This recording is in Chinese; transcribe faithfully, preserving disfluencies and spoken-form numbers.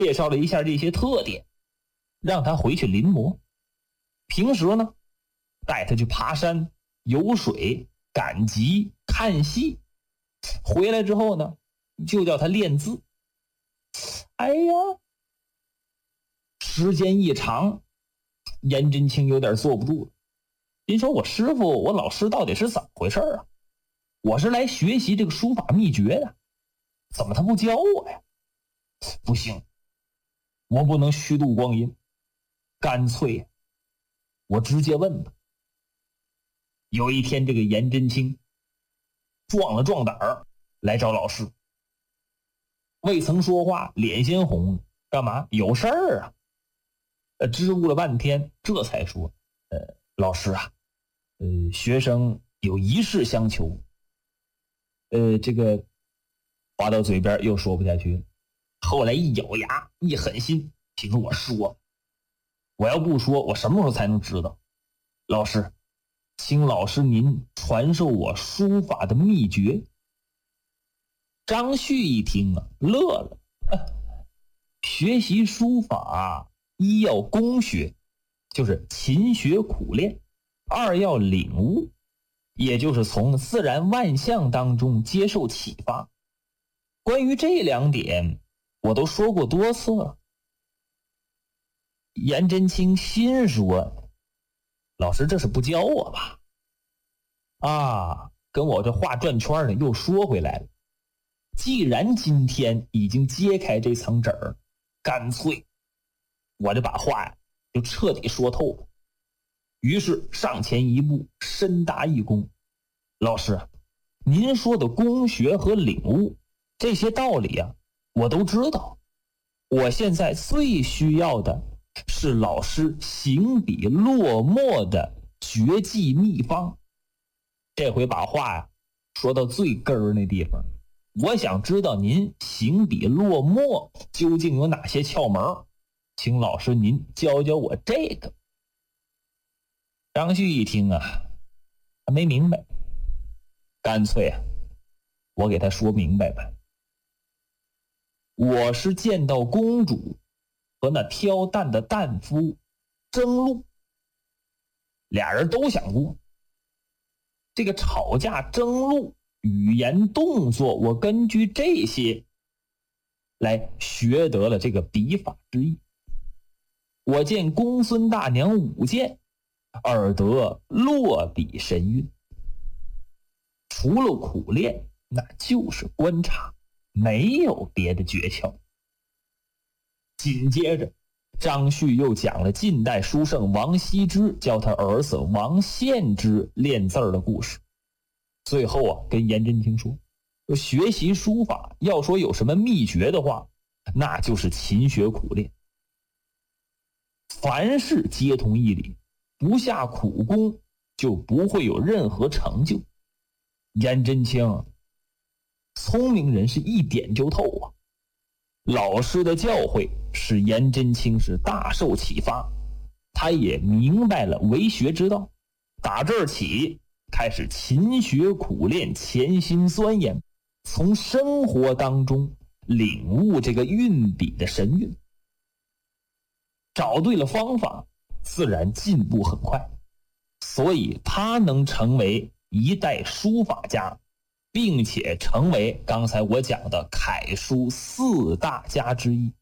介绍了一下这些特点，让他回去临摹。平时呢，带他去爬山、游水、赶集、看戏。回来之后呢，就叫他练字。哎呀，时间一长，颜真卿有点坐不住了。您说我师傅，我老师到底是怎么回事啊？我是来学习这个书法秘诀的，怎么他不教我呀？不行，我不能虚度光阴，干脆我直接问吧。有一天，这个颜真卿壮了壮胆儿来找老师，未曾说话，脸先红了，干嘛？有事儿啊？呃，支吾了半天，这才说：“呃，老师啊，呃，学生有一事相求。”呃，这个话到嘴边又说不下去了。后来一咬牙，一狠心，听我说，我要不说，我什么时候才能知道？老师，请老师您传授我书法的秘诀。张旭一听啊，乐了。啊、学习书法，一要攻学，就是勤学苦练；二要领悟，也就是从自然万象当中接受启发。关于这两点，我都说过多次了。颜真卿心说，老师这是不教我吧？啊，跟我这话转圈呢，又说回来了。既然今天已经揭开这层纸儿，干脆我就把话呀就彻底说透了。于是上前一步，深答一躬：老师，您说的攻学和领悟这些道理啊，我都知道。我现在最需要的是老师行笔落墨的绝技秘方。这回把话呀说到最根儿那地方，我想知道您行笔落墨究竟有哪些窍门，请老师您教教我这个。张旭一听啊，他没明白，干脆啊，我给他说明白吧。我是见到公主和那挑担的担夫争路，俩人都想过。这个吵架争路，语言动作，我根据这些来学得了这个笔法之意。我见公孙大娘舞剑，而得落笔神韵。除了苦练，那就是观察，没有别的诀窍。紧接着，张旭又讲了近代书圣王羲之教他儿子王献之练字儿的故事。最后啊，跟颜真卿说，学习书法要说有什么秘诀的话，那就是勤学苦练。凡事皆同一理，不下苦功就不会有任何成就。颜真卿聪明人是一点就透啊。老师的教诲使颜真卿是大受启发，他也明白了为学之道。打这儿起，开始勤学苦练，潜心钻研，从生活当中领悟这个运笔的神韵。找对了方法，自然进步很快，所以他能成为一代书法家，并且成为刚才我讲的楷书四大家之一。